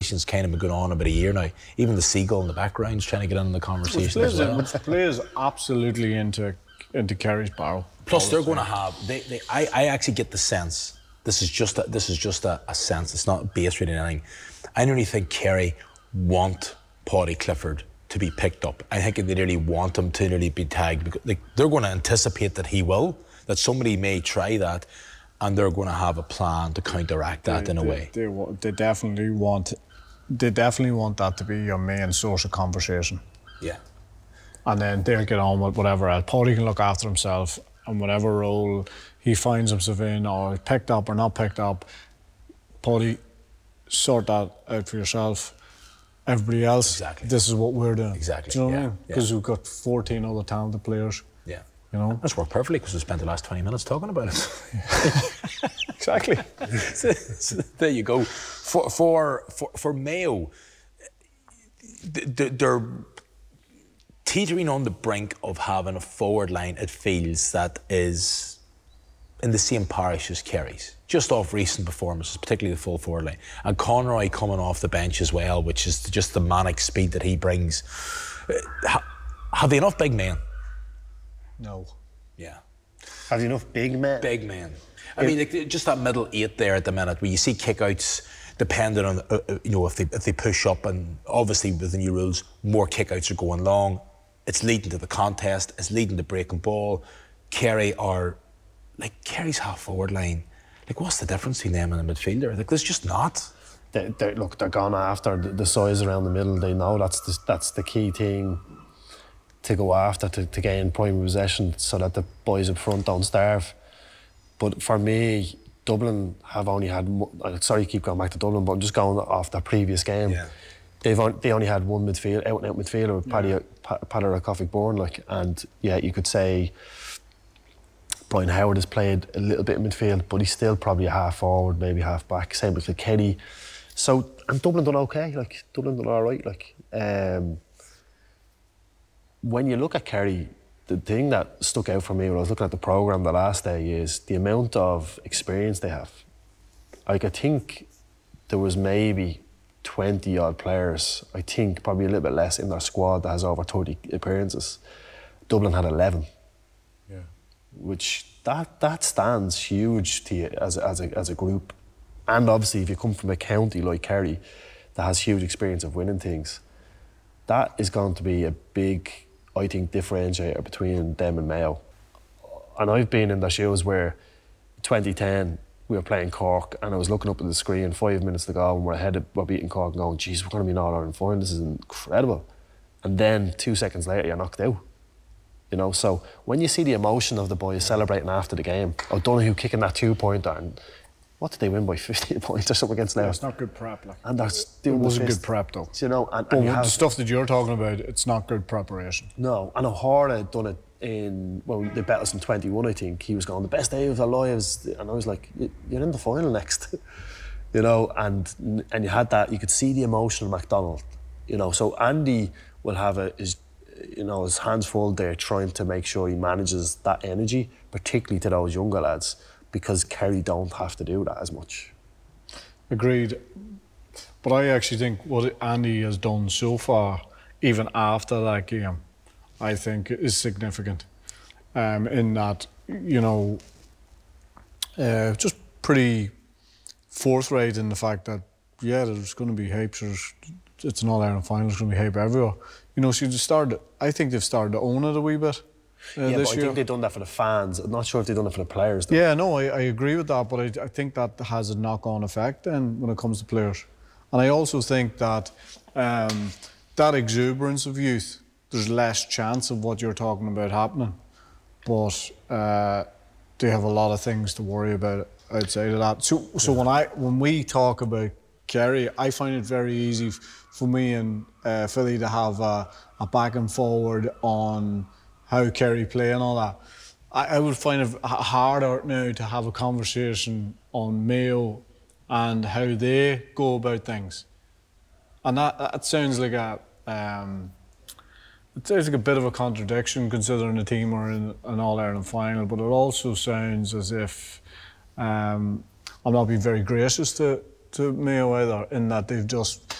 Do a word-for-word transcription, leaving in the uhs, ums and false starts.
conversation's kind of been going on about a year now. Even the seagull in the background's trying to get in the conversation as well. It plays absolutely into into Kerry's barrel. Plus, they're going to have. They, they, I, I actually get the sense. This is just. A, this is just a, a sense. It's not based on anything. I don't really think Kerry want Paddy Clifford to be picked up. I think they really want him to really be tagged because like, they're going to anticipate that he will. That somebody may try that, and they're going to have a plan to counteract that they, in a they, way. They, they definitely want. They definitely want that to be your main source of conversation. Yeah. And then they'll get on with whatever else. Paddy can look after himself and whatever role he finds himself in, or picked up or not picked up. Paddy, sort that out for yourself. Everybody else, exactly. This is what we're doing. Exactly. Do you know yeah. what I mean? Because yeah. we've got fourteen other talented players. Yeah. You know? That's worked perfectly because we spent the last twenty minutes talking about it. Exactly. so, so there you go. For for for, for Mayo, they're teetering on the brink of having a forward line, it feels, that is in the same parish as Kerry's, just off recent performances, particularly the full forward line. And Conroy coming off the bench as well, which is just the manic speed that he brings. Have they enough big men? No. Yeah. Have you enough big men? Big men. I mean, like, just that middle eight there at the minute, where you see kickouts, depending on uh, you know if they if they push up, and obviously with the new rules, more kickouts are going long. It's leading to the contest. It's leading to breaking ball. Kerry are like Kerry's half forward line. Like, what's the difference between them and a midfielder? Like, there's just not. They, they, look, they're gone after the, the size around the middle. They know that's the, that's the key thing to go after to, to gain primary possession, so that the boys up front don't starve. But for me, Dublin have only had. Sorry, keep going back to Dublin, but I'm just going off their previous game. Yeah. They've on, they only had one midfield, out and out midfielder with Paddy yeah. Paddy Rakovic-Born, like, and yeah, you could say Brian Howard has played a little bit in midfield, but he's still probably a half forward, maybe half back. Same with Kenny. So, and Dublin done okay, like Dublin done all right, like. Um, when you look at Kerry, the thing that stuck out for me when I was looking at the programme the last day is the amount of experience they have. Like, I think there was maybe twenty odd players, I think probably a little bit less in their squad that has over thirty appearances. Dublin had eleven. Yeah. Which that that stands huge to you as a, as a as a group. And obviously if you come from a county like Kerry that has huge experience of winning things, that is going to be a big, I think, differentiator between them and Mayo. And I've been in the shoes where twenty ten we were playing Cork, and I was looking up at the screen five minutes to go and we're ahead of, we're beating Cork, and going, geez, we're going to be an All-Ireland final, this is incredible. And then two seconds later you're knocked out. You know, so when you see the emotion of the boys celebrating after the game, O'Donoghue kicking that two-pointer, and what did they win by fifteen points or something against Louth? Yeah, it's not good prep, like. And they're still it wasn't fist. good prep though. You know, and, but and you the have, stuff that you're talking about, it's not good preparation. No, and O'Hara done it in, well, they bet us in twenty-one, I think. He was going, the best day of their lives, and I was like, you're in the final next. You know, and and you had that, you could see the emotion of McDonald. You know, so Andy will have a, his, you know, his hands full there trying to make sure he manages that energy, particularly to those younger lads, because Kerry don't have to do that as much. Agreed. But I actually think what Andy has done so far, even after that game, I think is significant. Um, in that, you know, uh, just pretty forthright in the fact that, yeah, there's going to be hype. There's, it's an All-Ireland final, there's going to be hype everywhere. You know, so you started, I think they've started to own it a wee bit. Uh, yeah, this but I year. think they've done that for the fans. I'm not sure if they've done it for the players, though. Yeah, no, I, I agree with that, but I, I think that has a knock-on effect then when it comes to players. And I also think that um, that exuberance of youth, there's less chance of what you're talking about happening. But uh, they have a lot of things to worry about outside of that. So, so when I when we talk about Kerry, I find it very easy for me and uh, Philly to have a, a back and forward on how Kerry play and all that. I, I would find it harder now to have a conversation on Mayo and how they go about things. And that, that sounds like a um, it sounds like a bit of a contradiction considering the team are in an All-Ireland final, but it also sounds as if um, I'm not being very gracious to, to Mayo either, in that they've just